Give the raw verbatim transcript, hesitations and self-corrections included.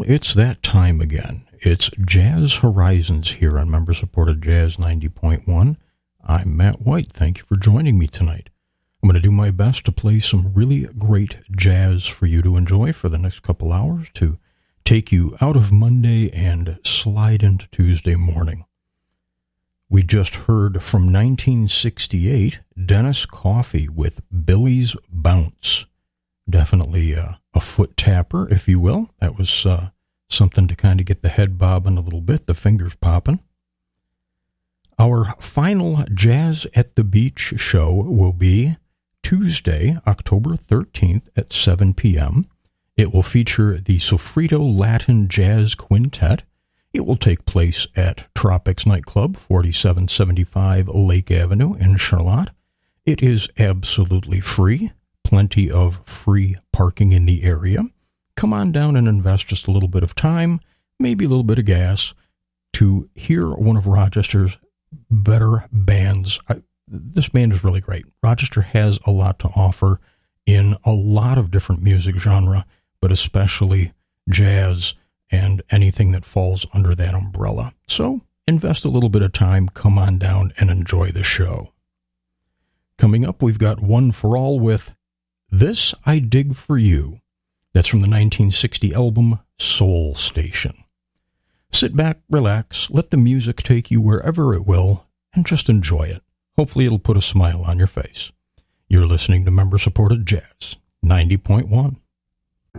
it's that time again. It's Jazz Horizons here on member-supported Jazz ninety point one. I'm Matt White. Thank you for joining me tonight. I'm going to do my best to play some really great jazz for you to enjoy for the next couple hours to take you out of Monday and slide into Tuesday morning. We just heard from nineteen sixty-eight, Dennis Coffey with Billy's Bounce. Definitely uh, a foot tapper, if you will. That was uh, something to kind of get the head bobbing a little bit, the fingers popping. Our final Jazz at the Beach show will be Tuesday, October thirteenth at seven p.m. It will feature the Sofrito Latin Jazz Quintet. It will take place at Tropics Nightclub, forty-seven seventy-five Lake Avenue in Charlotte. It is absolutely free. Plenty of free parking in the area. Come on down and invest just a little bit of time, maybe a little bit of gas, to hear one of Rochester's better bands. I, this band is really great. Rochester has a lot to offer in a lot of different music genre, but especially jazz and anything that falls under that umbrella. So invest a little bit of time, come on down and enjoy the show. Coming up, we've got One for All with This I Dig for You. That's from the nineteen sixty album Soul Station. Sit back, relax, let the music take you wherever it will, and just enjoy it. Hopefully it'll put a smile on your face. You're listening to member-supported Jazz ninety point one.